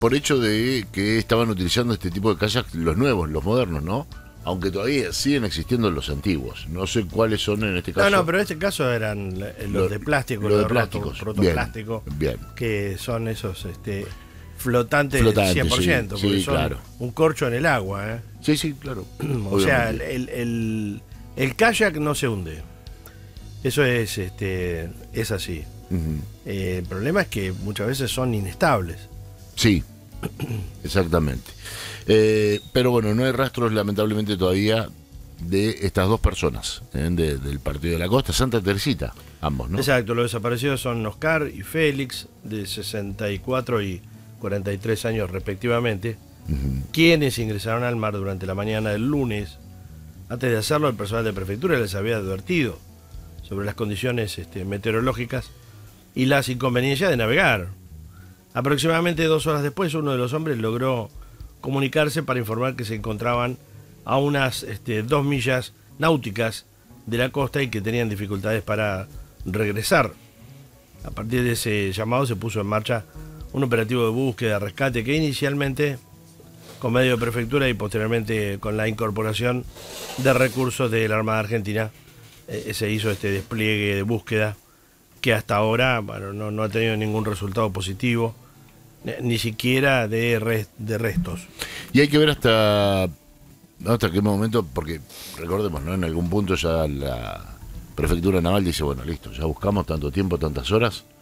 por hecho de que estaban utilizando este tipo de kayaks, los nuevos, los modernos, ¿no? Aunque todavía siguen existiendo los antiguos. No sé cuáles son en este caso. No, pero en este caso eran los de plástico, los de los plásticos. protoplástico, Bien. que son esos flotantes, Flotantes, 100%, sí, porque sí, son claro. un corcho en el agua. Sí, sí, claro. O sea, Obviamente. el kayak no se hunde. Eso es así. Ujú. El problema es que muchas veces son inestables. Sí, exactamente. Pero bueno, no hay rastros lamentablemente todavía de estas dos personas del Partido de la Costa, Santa Teresita, ambos, ¿no? Exacto, los desaparecidos son Oscar y Félix, de 64 y 43 años respectivamente, quienes ingresaron al mar durante la mañana del lunes. Antes de hacerlo, el personal de prefectura les había advertido sobre las condiciones meteorológicas y las inconveniencias de navegar. Aproximadamente 2 horas después, uno de los hombres logró comunicarse para informar que se encontraban a unas 2 millas náuticas de la costa y que tenían dificultades para regresar. A partir de ese llamado se puso en marcha un operativo de búsqueda, rescate, que inicialmente, con medio de prefectura y posteriormente con la incorporación de recursos de la Armada Argentina, se hizo este despliegue de búsqueda que hasta ahora, bueno, no ha tenido ningún resultado positivo, ni siquiera de restos. Y hay que ver hasta qué momento, porque recordemos, ¿no? En algún punto ya la Prefectura Naval dice, bueno, listo, ya buscamos tanto tiempo, tantas horas,